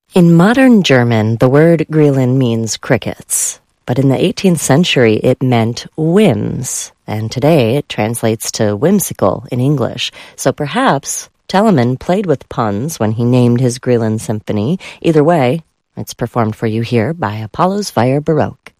In modern German, the word Grillen means crickets, but in the 18th century it meant whims, and today it translates to whimsical in English. So perhaps Telemann played with puns when he named his Grillen symphony. Either way, it's performed for you here by Apollo's Fire Baroque.